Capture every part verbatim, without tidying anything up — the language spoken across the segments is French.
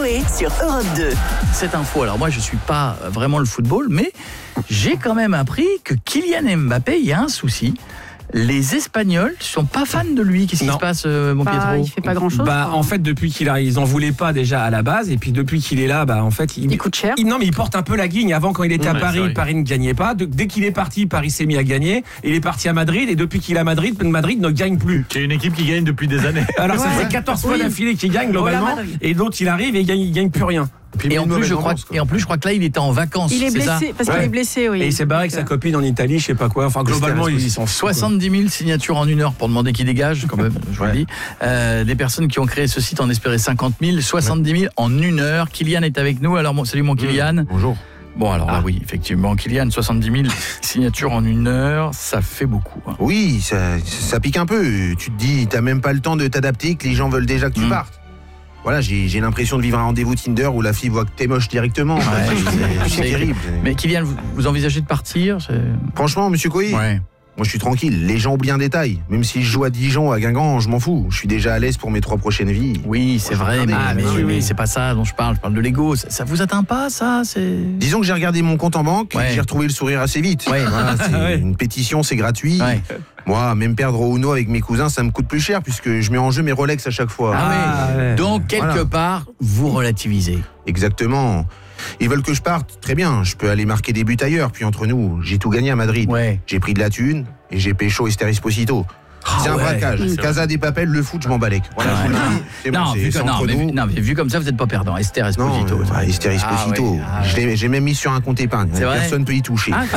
Coé sur Europe deux. Cette info, alors moi je suis pas vraiment le football, mais j'ai quand même appris que Kylian Mbappé, il y a un souci. Les Espagnols sont pas fans de lui. Qu'est-ce qui Non. se passe, euh, mon Bah, Pietro? il fait pas grand-chose. Bah, en fait, depuis qu'il a, ils en voulaient pas déjà à la base, et puis depuis qu'il est là, bah, en fait, il, Il coûte cher. il- non, mais il porte un peu la guigne. Avant, quand il était Ouais, à c'est Paris, vrai. Paris ne gagnait pas. De- dès qu'il est parti, Paris s'est mis à gagner. Il est parti à Madrid, et depuis qu'il est à Madrid, Madrid ne gagne plus. Qui est une équipe qui gagne depuis des années. Alors, ça Ouais. fait quatorze fois Oui. d'affilée qu'il gagne globalement, Madrid. et d'autres, il arrive et il gagne, il gagne plus rien. Et en, plus, je crois, et en plus, je crois que là, il était en vacances. Il est c'est ça blessé, parce qu'il Ouais. est blessé, oui. Et il s'est barré avec sa copine en Italie, je sais pas quoi. Enfin, globalement, ils sont soixante-dix mille signatures en une heure pour demander qu'il dégage, quand même, je vous le Ouais. dis. Euh, des personnes qui ont créé ce site en espéraient cinquante mille, soixante-dix mille en une heure. Kylian est avec nous. Alors, bon, salut mon Kylian. Bonjour. Bon, alors là, oui, effectivement, Kylian, soixante-dix mille signatures en une heure, ça fait beaucoup. hein. Oui, ça, ça pique un peu. Tu te dis, t'as même pas le temps de t'adapter, que les gens veulent déjà que tu Mm. partes. Voilà, j'ai, j'ai l'impression de vivre un rendez-vous Tinder où la fille voit que t'es moche directement. Ouais, c'est, c'est- c'est terrible. Mais Kylian, vous, vous envisagez de partir? c'est- Franchement, monsieur Coy, Ouais. moi je suis tranquille. Les gens oublient un détail. Même si je joue à Dijon, à Guingamp, je m'en fous. Je suis déjà à l'aise pour mes trois prochaines vies. Oui, c'est Moi, je vrai, regardais, mais, ah, mais, oui, mais oui. c'est pas ça dont je parle. Je parle de l'ego. Ça, ça vous atteint pas, ça? C'est... Disons que j'ai regardé mon compte en banque, Ouais. et j'ai retrouvé le sourire assez vite. Ouais. Voilà, c'est Ouais. une pétition, c'est gratuit. Ouais. Moi, même perdre au Uno avec mes cousins, ça me coûte plus cher puisque je mets en jeu mes Rolex à chaque fois. Ah, Ah, oui. ouais. Donc, quelque Voilà. part, vous relativisez. Exactement. Ils veulent que je parte, très bien. Je peux aller marquer des buts ailleurs. Puis entre nous, j'ai tout gagné à Madrid. Ouais. J'ai pris de la thune et j'ai pécho Esther Esposito. C'est un ouais. braquage. C'est Casa des Papel, le foot, je m'en balèque. Voilà, Ouais. je vous le dis. C'est bon, Non, c'est- vu, c'est que- non, entre mais, nous. vu- non, mais vu comme ça, vous n'êtes pas perdant. Esther Non, Esposito. euh, ouais. Esther Esposito. Ah, ouais. Ah, Je l'ai- j'ai même mis sur un compte épargne. C'est vrai Personne ne peut y toucher. Ah,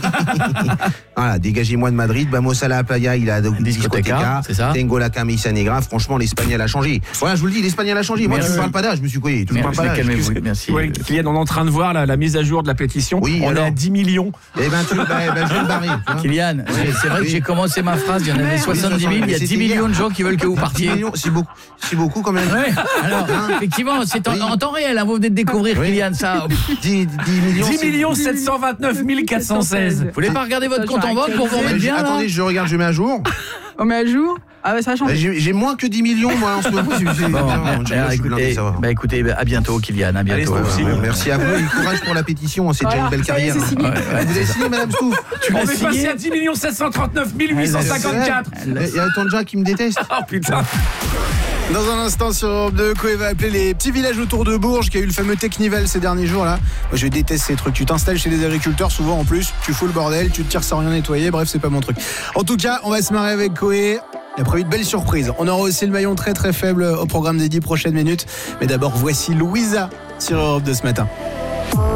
Voilà, dégagez-moi de Madrid. Vamos a la playa, il a Discoteca, discoteca. c'est ça. Tengo la camisa negra. Franchement, l'Espagnol a changé. Voilà, je vous le dis, l'Espagnol a changé. Moi, Merci. je ne parle pas d'âge, monsieur Coué. Je ne parle Merci, pas d'âge. calmez-vous. Merci. Ouais, Kylian, on est en train de voir la, la mise à jour de la pétition. Oui, on alors est à dix millions. Eh ben, tu, bah, bah, je vais me barrer. tu vois. Kylian, c'est- c'est vrai que Oui. j'ai commencé ma phrase, il y en avait Ouais, soixante-dix mille, il y a mais dix c'était millions hier. de gens qui veulent que vous dix partiez. millions, c'est beaucoup, c'est beaucoup quand même. Ouais, alors, effectivement, c'est en, Oui. en temps réel, hein, vous venez de découvrir, Oui. Kylian, ça. Vous dix, dix millions. dix c'est- millions sept cent vingt-neuf mille quatre cent seize. voulez pas regarder votre compte en banque pour vous Eh, remettre j'ai- bien, là? Attendez, je regarde, je mets à jour. On met à jour. Ah ouais, ça a Eh, changé. J'ai j'ai moins que dix millions, moi, en ce moment. C'est- c'est- Bon, non, bah, je- je alors, suis blindé, écoutez, ça va. bah, écoutez, bah, à bientôt, Kylian, à bientôt. Allez, c'est Ouais, aussi. merci à vous et courage pour la pétition, c'est déjà Voilà, une belle ça y est, carrière. c'est signé. hein. Vous avez signé, madame Stouff? Tu On l'as est passé signé? à dix millions sept cent trente-neuf mille huit cent cinquante-quatre. Il y a autant de gens qui me détestent. Oh putain. Dans un instant sur Europe deux, Coé va appeler les petits villages autour de Bourges qui a eu le fameux Technivel ces derniers jours là. Moi, je déteste ces trucs. Tu t'installes chez des agriculteurs souvent en plus, tu fous le bordel, tu te tires sans rien nettoyer, bref c'est pas mon truc. En tout cas, on va se marrer avec Coé. Il a prévu de belles surprises. On aura aussi le maillon très très faible au programme des dix prochaines minutes. Mais d'abord, voici Louisa sur Europe deux ce matin.